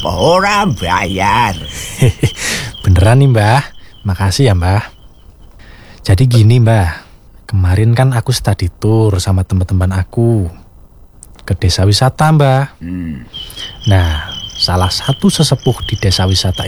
apa ora bayar? Beneran nih Mbah, makasih ya Mbah. Jadi gini Mbah, kemarin kan aku study tour sama teman-teman aku ke desa wisata Mbah. Nah, salah satu sesepuh di desa wisata